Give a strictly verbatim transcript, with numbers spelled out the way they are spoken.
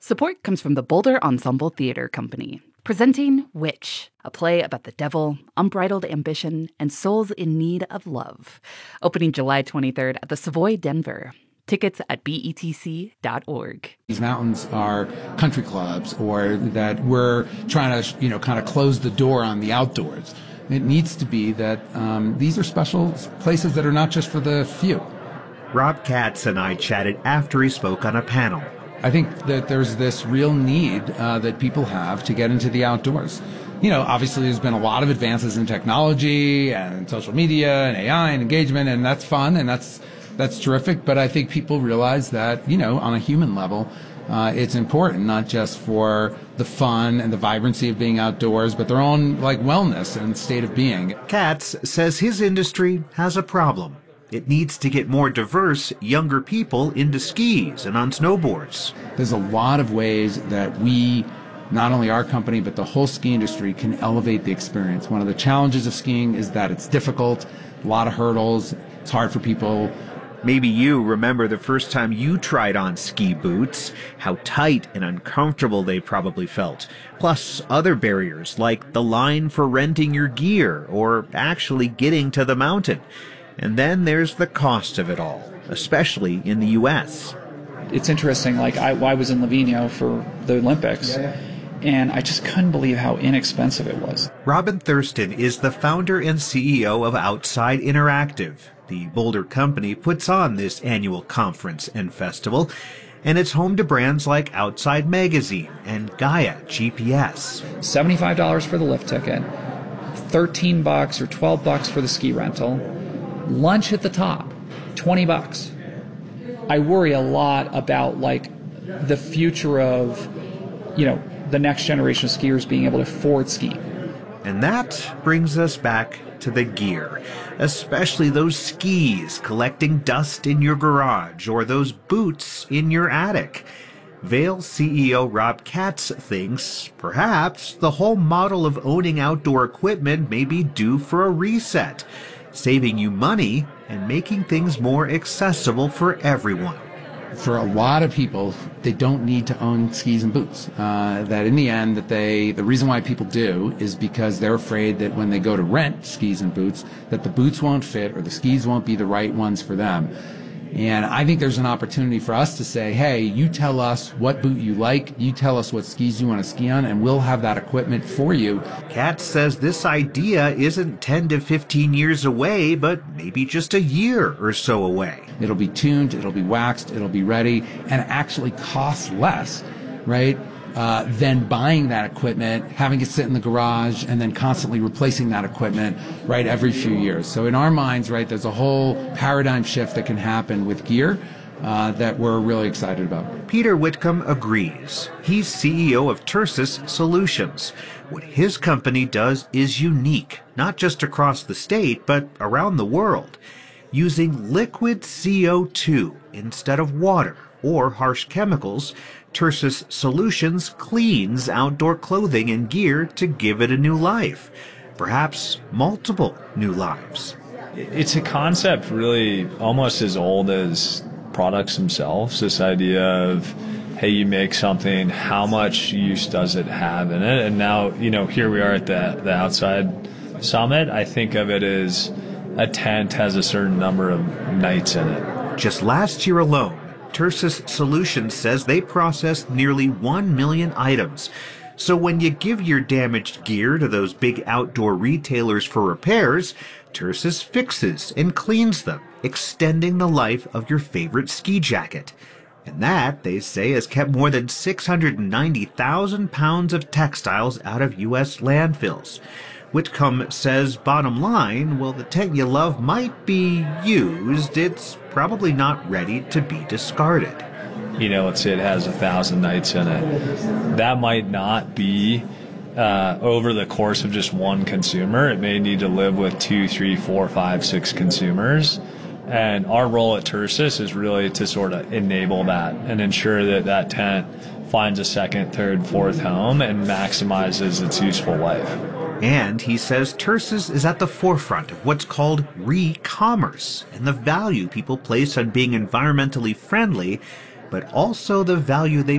Support comes from the Boulder Ensemble Theater Company, presenting Witch, a play about the devil, unbridled ambition, and souls in need of love. Opening July twenty-third at the Savoy Denver. Tickets at B E T C dot org. These mountains are country clubs, or that we're trying to, you know, kind of close the door on the outdoors. It needs to be that um, these are special places that are not just for the few. Rob Katz and I chatted after he spoke on a panel. I think that there's this real need uh, that people have to get into the outdoors. You know, obviously there's been a lot of advances in technology and social media and A I and engagement, and that's fun and that's that's terrific. But I think people realize that, you know, on a human level, uh, it's important not just for the fun and the vibrancy of being outdoors, but their own like wellness and state of being. Katz says his industry has a problem. It needs to get more diverse, younger people into skis and on snowboards. There's a lot of ways that we, not only our company, but the whole ski industry can elevate the experience. One of the challenges of skiing is that it's difficult, a lot of hurdles, it's hard for people. Maybe you remember the first time you tried on ski boots, how tight and uncomfortable they probably felt. Plus other barriers like the line for renting your gear or actually getting to the mountain. And then there's the cost of it all, especially in the U S. It's interesting, like I, I was in Livigno for the Olympics, and I just couldn't believe how inexpensive it was. Robin Thurston is the founder and C E O of Outside Interactive. The Boulder company puts on this annual conference and festival, and it's home to brands like Outside Magazine and Gaia G P S. seventy-five dollars for the lift ticket, thirteen bucks or twelve bucks for the ski rental, lunch at the top, twenty bucks. I worry a lot about like the future of, you know, the next generation of skiers being able to afford skiing. And that brings us back to the gear, especially those skis collecting dust in your garage or those boots in your attic. Vail C E O Rob Katz thinks perhaps the whole model of owning outdoor equipment may be due for a reset, saving you money and making things more accessible for everyone. For a lot of people, they don't need to own skis and boots. Uh, that in the end, that they the reason why people do is because they're afraid that when they go to rent skis and boots, that the boots won't fit or the skis won't be the right ones for them. And I think there's an opportunity for us to say, hey, you tell us what boot you like, you tell us what skis you want to ski on, and we'll have that equipment for you. Katz says this idea isn't ten to fifteen years away, but maybe just a year or so away. It'll be tuned, it'll be waxed, it'll be ready, and actually cost less, right? Uh, than buying that equipment, having it sit in the garage, and then constantly replacing that equipment, right, every few years. So in our minds, right, there's a whole paradigm shift that can happen with gear uh, that we're really excited about. Peter Whitcomb agrees. He's C E O of Tersus Solutions. What his company does is unique, not just across the state, but around the world, using liquid C O two instead of water or harsh chemicals. Tersus Solutions cleans outdoor clothing and gear to give it a new life, perhaps multiple new lives. It's a concept really almost as old as products themselves, this idea of, hey, you make something, how much use does it have in it? And now, you know, here we are at the, the Outside Summit. I think of it as a tent has a certain number of nights in it. Just last year alone, Tersus Solutions says they processed nearly one million items. So when you give your damaged gear to those big outdoor retailers for repairs, Tersus fixes and cleans them, extending the life of your favorite ski jacket. And that, they say, has kept more than six hundred ninety thousand pounds of textiles out of U S landfills. Whitcomb says, bottom line, while the tent you love might be used, it's probably not ready to be discarded. You know, let's say it has a thousand nights in it. That might not be uh, over the course of just one consumer. It may need to live with two, three, four, five, six consumers. And our role at Tersus is really to sort of enable that and ensure that that tent finds a second, third, fourth home and maximizes its useful life. And he says Tersus is at the forefront of what's called re-commerce and the value people place on being environmentally friendly, but also the value they